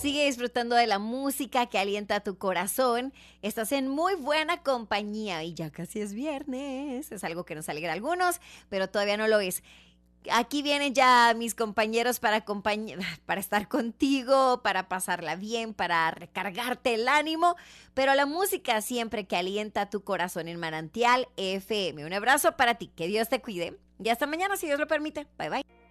Sigue disfrutando de la música que alienta tu corazón. Estás en muy buena compañía y ya casi es viernes. Es algo que nos alegra a algunos, pero todavía no lo es. Aquí vienen ya mis compañeros para estar contigo, para pasarla bien, para recargarte el ánimo, pero la música siempre que alienta tu corazón en Manantial FM. Un abrazo para ti, que Dios te cuide y hasta mañana si Dios lo permite. Bye bye.